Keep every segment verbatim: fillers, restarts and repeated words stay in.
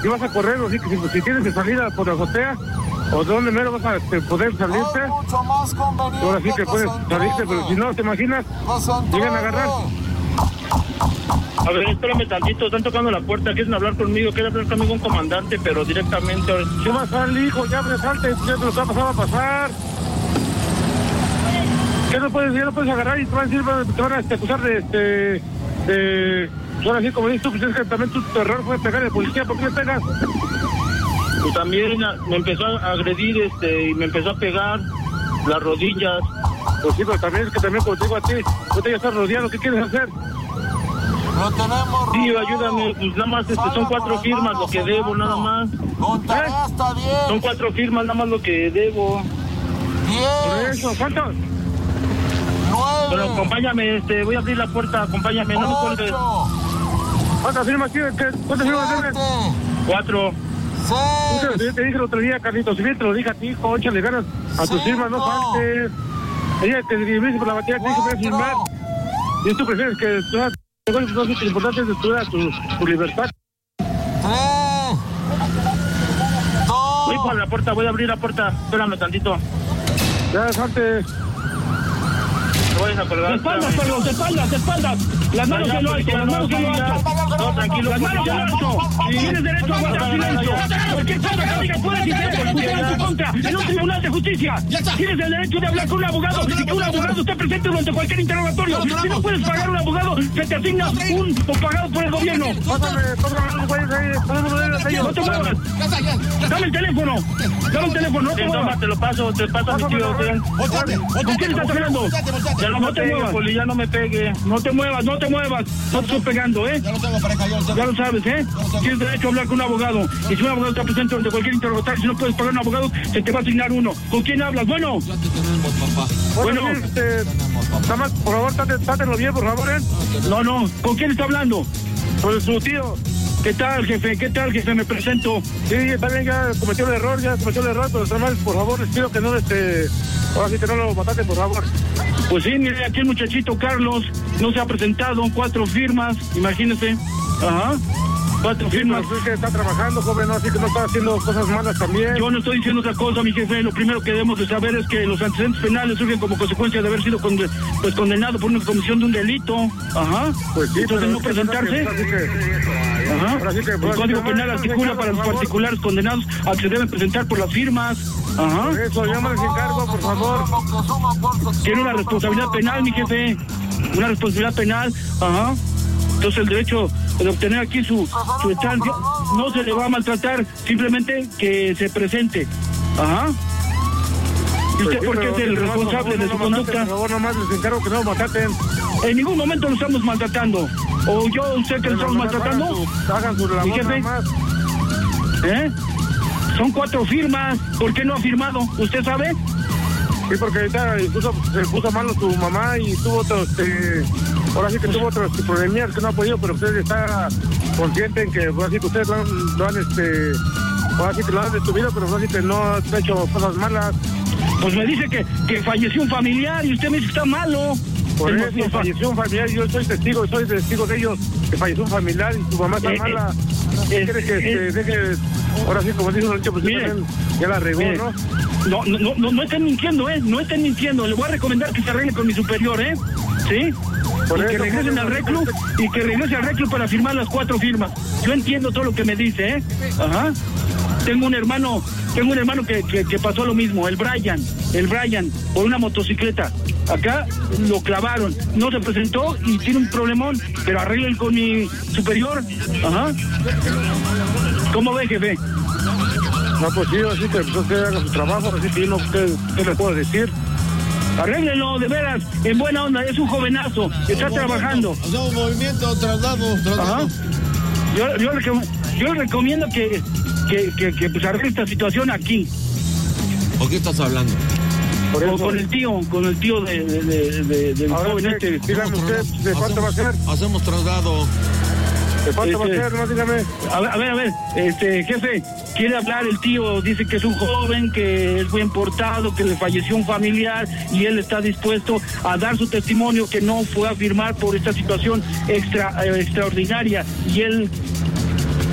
si vas a correr, o si, si, si tienes que salida por la azotea, o de dónde mero vas a este, poder salirte, ahora sí que puedes salirte, pero si no, ¿te imaginas? Llegan a agarrar. A ver, espérame tantito, están tocando la puerta, quieren hablar conmigo, quieren hablar conmigo un comandante, pero directamente... ¿Qué vas a salir, hijo? Ya abre, salte, ya te lo está pasando a pasar. ¿Qué no puedes, ya no puedes agarrar y te van a decir, te van a este, acusar de, este, de... Ahora sí, como dices tú, pues es que también tu error fue pegar al policía, ¿por qué le pegas? Pues también me empezó a agredir, este, y me empezó a pegar las rodillas. Pues sí, pero también es que también, como te digo a ti, tú te ya estás rodeado, ¿qué quieres hacer? Lo tenemos. Sí, ayúdame, pues nada más, este, son cuatro firmas lo que debo, nada más. Contaré hasta diez. Son cuatro firmas, nada más lo que debo. Por eso, ¿cuántos? Nueve. Pero acompáñame, este, voy a abrir la puerta, acompáñame, no me cuelgues. ¿Cuántas firmas tienes? ¿Cuántas firmas tienes? Cuatro. Seis. Yo te dije el otro día, Carlitos, si bien te lo dije a ti, hijo, échale ganas a tus firmas, no faltes. Ella te dice por la batería, te dije que voy a firmar. Y tú prefieres que tú hagas, no sé qué lo importante es estudiar tu, tu libertad. Tres. Dos. Voy por la puerta, voy a abrir la puerta, espérame tantito. Ya, salte. Te voy a colgar. De espaldas, Carlos, de espaldas, de espaldas. Las manos en lo alto, las manos en lo alto. No, tranquilo. Las manos en lo alto. Tienes derecho a guardar silencio. Cualquier cosa que digas puedes interponer en tu contra en un tribunal de justicia. Tienes el derecho de hablar con un abogado y que un abogado esté presente durante cualquier interrogatorio. Si no puedes pagar un abogado, se te asigna un o pagado por el gobierno. Pásame, pásame, güeyes ahí, pásame uno de ellos. No te muevas. Dame el teléfono. Dame el teléfono, no te muevas. Te lo paso, te paso a mi tío. ¿Con quién estás hablando? Ya no, No me te pegue, muevas. Poli, ya no me pegue. No te muevas, no te muevas. No te estoy pegando, ¿eh? Ya lo tengo, pareja, yo lo tengo. Ya lo sabes, ¿eh? Tienes derecho a hablar con un abogado. Y si un abogado está presente durante cualquier interrogatorio, si no puedes pagar un abogado, se te va a asignar uno. ¿Con quién hablas? Bueno. Ya te tenemos, papá. Bueno, Bueno. este, nada más, por favor, tate- tátelo bien, por favor, ¿eh? No, no. ¿Con quién está hablando? Con su tío. ¿Qué tal, jefe? ¿Qué tal, jefe? Me presento. Sí, también ya cometió el error, ya cometió el error, pero nada más, por favor, les pido que no, este, ahora sí que no lo mataste, por favor. Pues sí, mire, aquí el muchachito Carlos no se ha presentado. Cuatro firmas, imagínese. Ajá. Cuatro Sí, firmas. pues es que está trabajando, joven, ¿no? Así que no está haciendo cosas malas también. Yo no estoy diciendo otra cosa, mi jefe. Lo primero que debemos de saber es que los antecedentes penales surgen como consecuencia de haber sido conde- pues, condenado por una comisión de un delito. Ajá. Pues sí, Entonces pero no es que presentarse. Así que, Ajá. ahora sí que, El pues, Código no, Penal no, articula no, para los por favor. particulares condenados a que se deben presentar por las firmas. Ajá. por eso, yo me les encargo, por favor. Tiene una responsabilidad penal, mi jefe. Una responsabilidad penal. Ajá. Entonces el derecho de obtener aquí su, su estancia no se le va a maltratar, simplemente que se presente. Ajá. ¿Y Pues usted sí, por qué pero es el por favor, responsable de no su lo mataten, conducta? Por favor, nomás les encargo que no lo mataten. En ningún momento lo estamos maltratando. ¿O yo, usted que lo estamos Nomás maltratando? Hagan su, hagan su Mi labor jefe. nada más. ¿Eh? Son cuatro firmas. ¿Por qué no ha firmado? ¿Usted sabe? Sí, porque ahorita incluso se puso malo su mamá y tuvo otros, este, ahora sí que tuvo otros problemas que no ha podido, pero usted está consciente en que, ahora sí que ustedes lo han, lo han, este, ahora sí que lo han destruido, pero ahora sí que no han hecho cosas malas. Pues me dice que, que falleció un familiar y usted me dice que está malo. Por El- eso falleció un familiar, yo soy testigo, soy testigo de ellos, que falleció un familiar y su mamá está Eh, mala. eh, ¿Quiere que eh, este, deje, ahora sí, como dijo el pues Mire, también ya la regó, mire, ¿no? No, no, no, no, no estén mintiendo, ¿eh? No estén mintiendo. Le voy a recomendar que se arregle con mi superior, ¿eh? ¿Sí? Por y eso, que regresen por al eso, reclu y que regrese al reclu para firmar las cuatro firmas. Yo entiendo todo lo que me dice, ¿eh? Ajá. Tengo un hermano, tengo un hermano que, que, que pasó lo mismo, el Brian, el Brian, por una motocicleta. Acá lo clavaron, no se presentó y tiene un problemón, pero arreglen con mi superior. Ajá. ¿Cómo ve, jefe? No, pues sí, así que pues, usted haga su trabajo, así que yo no, ¿qué, qué le puedo decir? Arréglenlo, de veras, en buena onda, es un jovenazo, está trabajando. Hacemos movimiento, traslado, traslado. Ajá. Yo, yo, le- yo le recomiendo que, que, que, que pues arregle esta situación aquí, ¿O qué estás hablando? Por con, eso, con el tío, con el tío de, de, de, de- del ahora joven sí, este. dígame usted, ¿de cuánto va a ser? Hacemos traslado. ¿De cuánto va Este- a ser? No, dígame. A ver, a ver, a ver, este, jefe, quiere hablar el tío, dice que es un joven, que es buen portado, que le falleció un familiar y él está dispuesto a dar su testimonio, que no fue a firmar por esta situación extra, eh, extraordinaria y él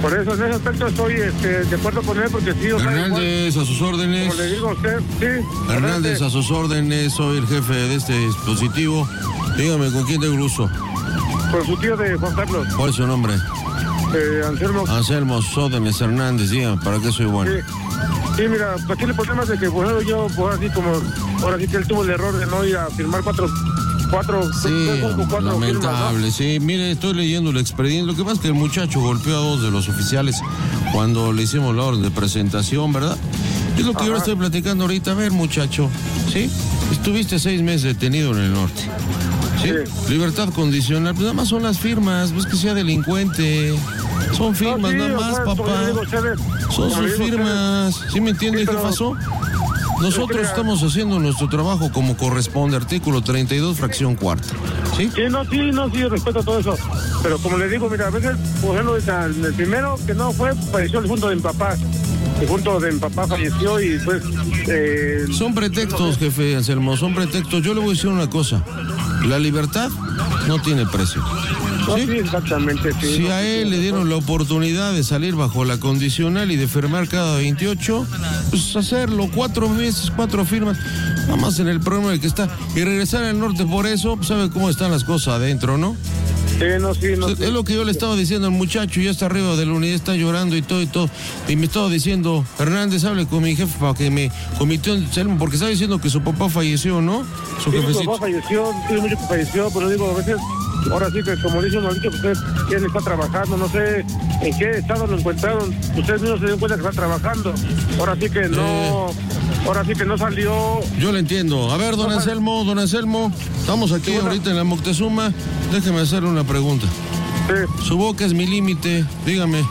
Por eso, en ese aspecto estoy este, de acuerdo con él, porque sí, o sea, Hernández, igual, a sus órdenes. como le digo a usted, sí. Hernández, a sus órdenes, soy el jefe de este dispositivo. Dígame, ¿con quién tengo el gusto? Con su tío de Juan Carlos. ¿Cuál es su nombre? Eh, Anselmo. Anselmo Sódenes Hernández, dígame, ¿para qué soy bueno? Sí. Sí, mira, aquí el problema es de que, bueno, yo, pues así como, ahora sí que él tuvo el error de no ir a firmar cuatro, cuatro, Sí, cuatro, cuatro lamentable, firmas, ¿no? sí. Mire, estoy leyendo el expediente. Lo que pasa es que el muchacho golpeó a dos de los oficiales cuando le hicimos la orden de presentación, ¿verdad? Es lo que yo le estoy platicando ahorita. A ver, muchacho, ¿sí? Estuviste seis meses detenido en el norte, ¿sí? Sí. Libertad condicional, pues nada más son las firmas, no es que sea delincuente. Son firmas, No, sí, nada o más, sea, como papá. le digo a ustedes, Son como le sus digo a firmas. ¿Sí me entiende Sí, qué pero- pasó? Nosotros Pero- estamos haciendo nuestro trabajo como corresponde, artículo treinta y dos, fracción cuarta. ¿Sí? Sí, no, sí, no, sí, respeto todo eso. Pero como le digo, mira, a veces, por ejemplo, en el primero que no fue, falleció el junto de mi papá. El junto de mi papá falleció y pues... Eh, Son pretextos, jefe Anselmo, son pretextos. Yo le voy a decir una cosa. La libertad no tiene precio. no, ¿Sí? sí, exactamente, sí. Si no, a sí, él le dieron la oportunidad de salir bajo la condicional y de firmar cada veintiocho, pues hacerlo, cuatro meses, cuatro firmas, nada más en el problema de que está. Y regresar al norte por eso, pues sabe cómo están las cosas adentro, ¿no? Sí, no, sí, no, Es sí. lo que yo le estaba diciendo al muchacho, ya está arriba de la unidad, está llorando y todo y todo. Y me estaba diciendo, Hernández, hable con mi jefe para que me comitió, porque estaba diciendo que su papá falleció, ¿no? Su Sí, mi jefecito. papá falleció, tiene mucho que falleció, pero digo, a veces, ahora sí que como dice uno, ahorita usted, quién está trabajando, no sé en qué estado lo encontraron, ustedes mismos se dieron cuenta que está trabajando, ahora sí que no, ahora sí que no salió. Yo le entiendo. A ver, don No, Anselmo, don Anselmo, estamos aquí Sí, bueno. ahorita en la Moctezuma. Déjeme hacerle una pregunta. Sí, Su boca es mi límite, dígame.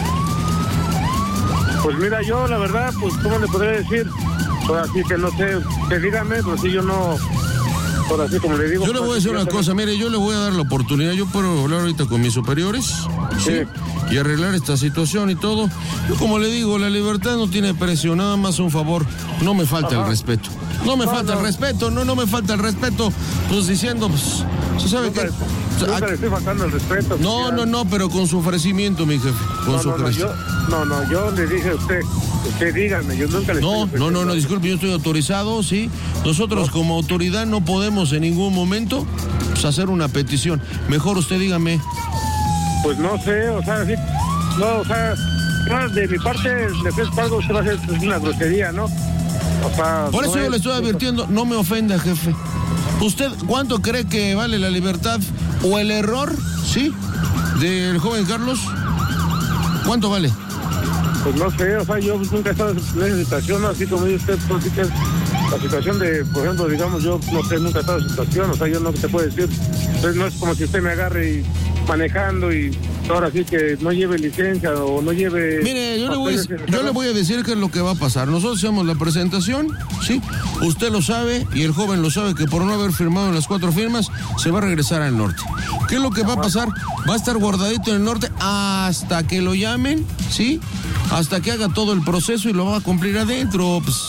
pues mira, yo la verdad, pues, ¿cómo le podría decir? Ahora sí que no sé, que dígame, pero si yo no, ahora sí como le digo. Yo le voy a decir una cosa, mire, yo le voy a dar la oportunidad, yo puedo hablar ahorita con mis superiores, ¿sí? Sí. Y arreglar esta situación y todo. Yo como le digo, la libertad no tiene precio, nada más un favor, no me falta Ajá. el respeto. No me No, falta no. el respeto, no, no me falta el respeto. Pues diciendo, pues, ¿se sabe Nunca, qué? nunca le estoy faltando el respeto. No, oficial. no, no, pero con su ofrecimiento, mi jefe, con No, su no, no, ofrecimiento. yo, no, no, yo le dije a usted, usted dígame, yo nunca le No, estoy no, no, no, ofreciendo. disculpe, yo estoy autorizado, sí. Nosotros como autoridad no podemos en ningún momento pues, hacer una petición. Mejor usted dígame. Pues no sé, o sea, sí, no, o sea, no, de mi parte, le ofrezco algo, usted va a hacer es una grosería, ¿no? O sea, Por eso no yo es- le estoy advirtiendo, no me ofenda, jefe. ¿Usted cuánto cree que vale la libertad o el error, sí, del joven Carlos? ¿Cuánto vale? Pues no sé, o sea, yo nunca he estado en esa situación, así como dice usted, pues, sí que es la situación de, por ejemplo, digamos, yo no sé, nunca he estado en esa situación, o sea, yo no te puedo decir, entonces no es como si usted me agarre y manejando y ahora sí que no lleve licencia o no lleve... Mire, yo le, voy a, papeles en el yo carro. le voy a decir qué es lo que va a pasar. Nosotros hacemos la presentación, ¿sí? Usted lo sabe y el joven lo sabe que por no haber firmado en las cuatro firmas se va a regresar al norte. ¿Qué es lo que va a pasar? Va a estar guardadito en el norte hasta que lo llamen, ¿sí? Hasta que haga todo el proceso y lo va a cumplir adentro. Pues,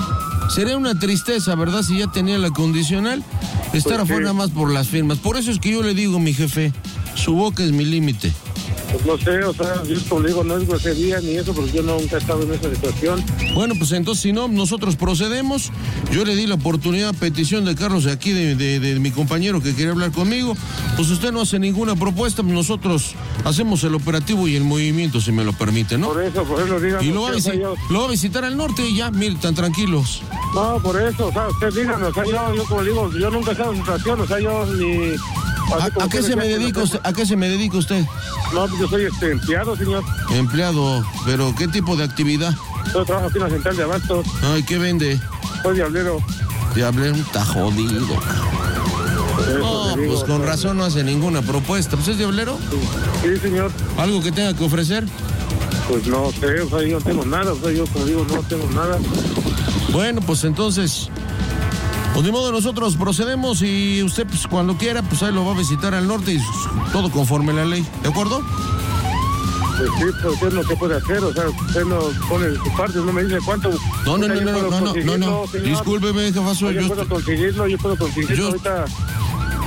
sería una tristeza, ¿verdad? Si ya tenía la condicional, estar Pues sí. afuera más por las firmas. Por eso es que yo le digo, mi jefe, su boca es mi límite. Pues no sé, o sea, yo como le digo, no es grosería ni eso, porque yo nunca he estado en esa situación. Bueno, pues entonces, si no, nosotros procedemos. Yo le di la oportunidad, petición de Carlos, de aquí, de, de, de mi compañero que quería hablar conmigo. Pues usted no hace ninguna propuesta, pues nosotros hacemos el operativo y el movimiento, si me lo permite, ¿no? Por eso, por eso dígame. Y lo va, a usted, o sea, visi- yo- lo va a visitar al norte y ya, mire, tan tranquilos. No, por eso, o sea, usted dígame, o sea, yo, yo como le digo, yo nunca he estado en esa situación, o sea, yo ni... ¿A, a qué se me dedica usted? ¿A qué se me dedica usted? No, pues yo soy este empleado, señor. Empleado, pero ¿qué tipo de actividad? Yo trabajo aquí en la central de abastos, Ay, ¿qué vende? soy diablero. Diablero, está jodido. Por eso No, le digo, pues con o sea, razón no hace ninguna propuesta. ¿Pues es diablero? Sí, señor. ¿Algo que tenga que ofrecer? Pues no sé, o sea, yo no tengo nada, o sea, yo como digo, no tengo nada. Bueno, pues entonces, pues de modo nosotros procedemos y usted pues cuando quiera, pues ahí lo va a visitar al norte y todo conforme a la ley, ¿de acuerdo? Pues sí, pero usted no se puede hacer, o sea, usted no pone de su parte, no me dice cuánto. No, no, o sea, no, yo no, puedo no, no, no, conseguirlo, no, señor. discúlpeme, jefazo, Yo yo, puedo conseguirlo, yo puedo conseguirlo Yo- ahorita.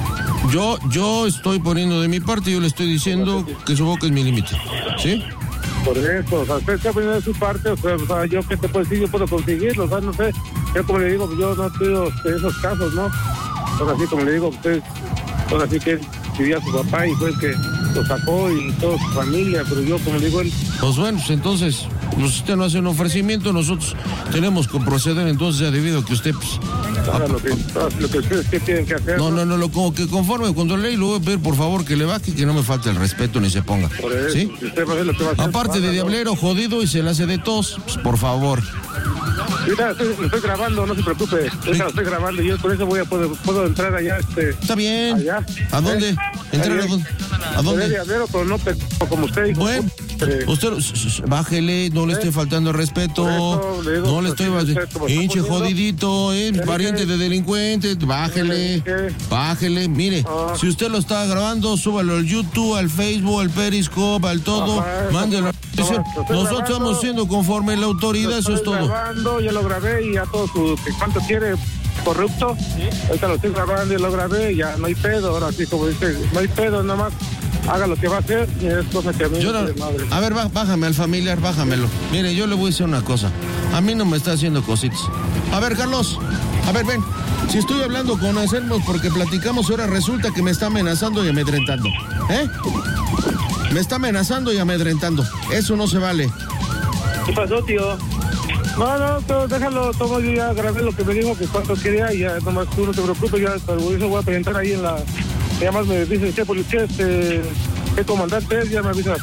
yo, yo estoy poniendo de mi parte, yo le estoy diciendo que su boca es mi límite, ¿sí? Por eso, o sea, usted está poniendo de su parte, o sea, o sea, yo qué te puedo decir, yo puedo conseguirlo, o sea, no sé, yo como le digo, yo no pido este, esos casos, ¿no? Ahora sí, como le digo, usted, ahora sí que él pidió a su papá y fue el que lo sacó y toda su familia, pero yo como le digo, él... Pues bueno, pues entonces, pues usted no hace un ofrecimiento, nosotros tenemos que proceder entonces ya debido a que usted, pues... Haga lo que, lo que ustedes que tienen que hacer. No, no, no, lo, como que conforme cuando ley, le voy a pedir por favor que le baje y que no me falte el respeto ni se ponga. Por eso, ¿sí? Si usted va a hacer lo que va a hacer, aparte de diablero, jodido y se le hace de tos, pues por favor. Mira, estoy, estoy grabando, no se preocupe. Yo lo estoy grabando y yo por eso voy a poder, puedo entrar allá. Este, Está bien. Allá. ¿A dónde? ¿Eh? ¿Entrar a dónde? ¿A dónde? Diablero, pero no como usted dijo. Bueno, eh, usted bájele, no le ¿eh? esté faltando el respeto. Por eso le digo, no le pues, estoy... respeto, ¿me Hinche está poniendo? jodidito, eh, ¿Eh? pariente de delincuente, bájele. ¿Eh? Bájele, mire, Ah. si usted lo está grabando, súbalo al YouTube, al Facebook, al Periscope, al todo, Ajá, mándelo. ajá, lo estoy Nosotros grabando. estamos siendo conforme la autoridad, lo eso es estoy todo. grabando, ya lo grabé y ya todo su... que ¿Cuánto quiere? Corrupto. Ahorita lo estoy grabando y lo grabé, ya no hay pedo. Ahora sí, como dice, no hay pedo, nada más haga lo que va a hacer y es cosa que a mí Yo no no- me madre. a ver, bá- bájame al familiar, bájamelo. Mire, yo le voy a decir una cosa. A mí no me está haciendo cositas. A ver, Carlos, a ver, ven. Si estoy hablando con Anselmo porque platicamos y ahora resulta que me está amenazando y amedrentando. ¿Eh? Me está amenazando y amedrentando. Eso no se vale. ¿Qué pasó, tío? No, no, todo, déjalo, todo, yo ya grabé lo que me dijo que cuánto quería y ya nomás tú no te preocupes, ya pero eso voy a presentar ahí en la... Ya más me dicen, ¿qué policía, este, qué comandante es? Ya me avisas.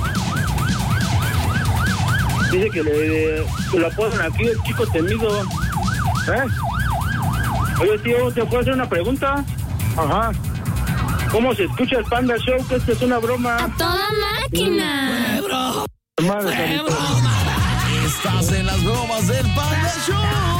Dice que le que lo apodan aquí el chico temido. ¿Eh? Oye, tío, ¿te puedo hacer una pregunta? Ajá. ¿Cómo se escucha el Panda Show? Que esto es una broma. ¡A toda máquina! Madre, Carlitos. Estás en las bromas del Panda Show.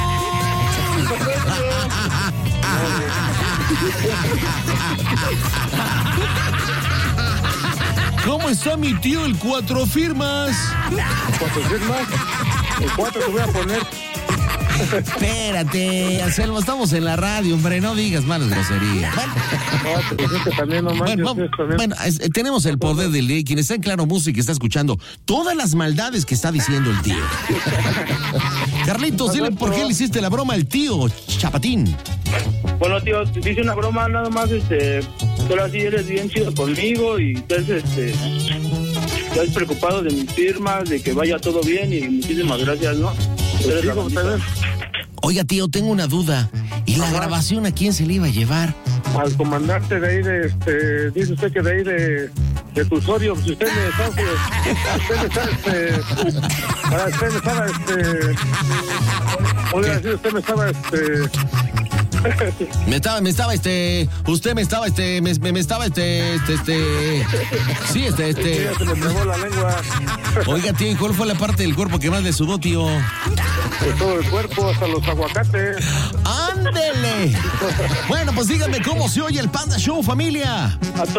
¿Cómo está mi tío el Cuatro Firmas? ¿Cuántos firmas? El cuatro te voy a poner. Espérate, Anselmo, estamos en la radio, hombre, no digas malas groserías. No, te presento también, no manches, Bueno, esto también. bueno, es- tenemos el poder del día y quien está en Claro Música está escuchando todas las maldades que está diciendo el tío. Carlitos, dile por qué le hiciste la broma al tío Chapatín. Bueno, tío, te hice una broma, nada más, este, tú así eres bien chido conmigo y estás, este, estás preocupado de mis firmas, de que vaya todo bien y muchísimas gracias, ¿no? Eres la Digo, bonita. también, Oiga, tío, tengo una duda. ¿Y la Ajá. grabación a quién se le iba a llevar? al comandante de ahí de, este, dice usted que de ahí de, de Tusorio, si usted me está, usted me está, este, para usted me estaba, este, oiga, si usted me estaba, este, Me estaba, me estaba, este, usted me estaba, este, me, me- me estaba, este, este, este, sí, este, este. ya se me trabó la lengua Oiga, tío, ¿y cuál fue la parte del cuerpo que más le sudó, tío? de todo el cuerpo, hasta los aguacates. ¡Ándele! Bueno, pues díganme cómo se oye el Panda Show, familia. A toda